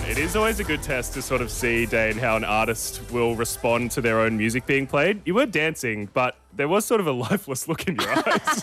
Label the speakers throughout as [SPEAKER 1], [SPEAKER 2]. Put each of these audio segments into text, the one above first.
[SPEAKER 1] It is always a good test to sort of see, Dane, how an artist will respond to their own music being played. You were dancing, but there was sort of a lifeless look in your eyes.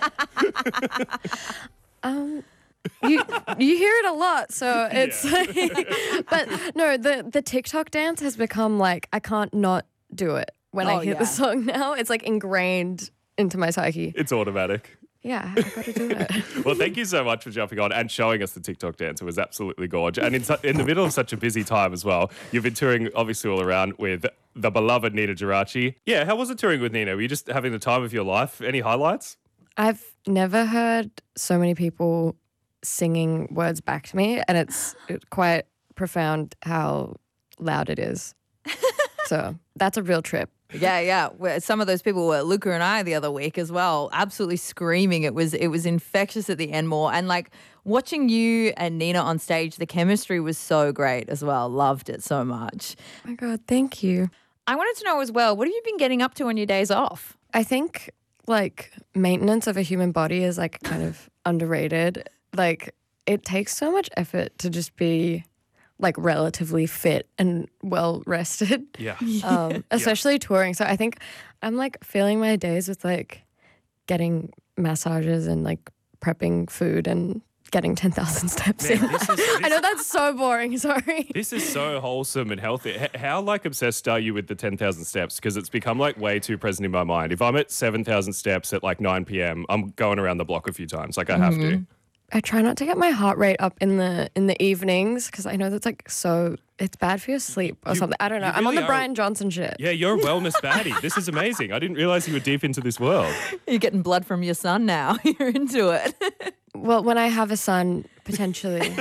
[SPEAKER 2] You hear it a lot, so it's like, but no, the TikTok dance has become like, I can't not do it when I hear the song now. It's like ingrained into my psyche.
[SPEAKER 1] It's automatic.
[SPEAKER 2] Yeah, I got to do it.
[SPEAKER 1] Well, thank you so much for jumping on and showing us the TikTok dance. It was absolutely gorgeous. And in the middle of such a busy time as well, you've been touring obviously all around with the beloved Nina Geraci. Yeah, how was it touring with Nina? Were you just having the time of your life? Any highlights?
[SPEAKER 2] I've never heard so many people singing words back to me, and it's quite profound how loud it is. So that's a real trip.
[SPEAKER 3] Yeah. Some of those people were Luca and I the other week as well, absolutely screaming. It was infectious at the end more. And like watching you and Nina on stage, the chemistry was so great as well. Loved it so much.
[SPEAKER 2] Oh my God, thank you.
[SPEAKER 3] I wanted to know as well, what have you been getting up to on your days off?
[SPEAKER 2] I think like maintenance of a human body is like kind of underrated. Like it takes so much effort to just be like relatively fit and well rested.
[SPEAKER 1] Yeah.
[SPEAKER 2] Especially touring. So I think I'm like filling my days with like getting massages and like prepping food and getting 10,000 steps in. I know that's so boring, sorry.
[SPEAKER 1] This is so wholesome and healthy. How like obsessed are you with the 10,000 steps? Because it's become like way too present in my mind. If I'm at 7,000 steps at like 9 p.m, I'm going around the block a few times. Like I have to.
[SPEAKER 2] I try not to get my heart rate up in the evenings because I know that's like it's bad for your sleep or something. I don't know. I'm on the Brian Johnson shit.
[SPEAKER 1] Yeah, you're a wellness baddie. This is amazing. I didn't realize you were deep into this world.
[SPEAKER 3] You're getting blood from your son now. You're into it.
[SPEAKER 2] Well, when I have a son, potentially.